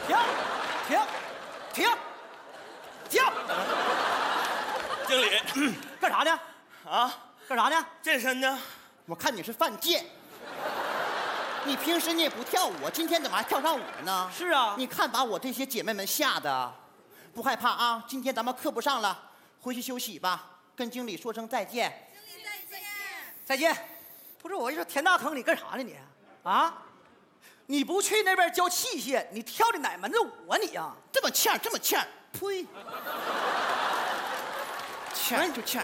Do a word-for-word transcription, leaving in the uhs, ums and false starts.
停，停，停，停！ 经理， 干啥呢？ 啊， 干啥呢？ 健身呢？ 我看你是犯贱。你平时你也不跳舞，今天怎么还跳上舞呢？ 是啊， 你看把我这些姐妹们吓的，不害怕啊？今天咱们课不上了，回去休息吧，跟经理说声再见。 经理再见。 再见。不是我一说田大坑，你干啥呢你？啊？你不去那边教器械，你跳的哪门子舞啊你呀、啊？ 这么欠这么欠，呸！欠就欠。